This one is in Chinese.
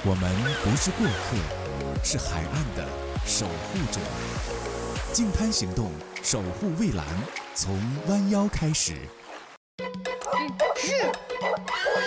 我们不是过客，是海岸的守护者。净滩行动，守护蔚蓝，从弯腰开始。 是。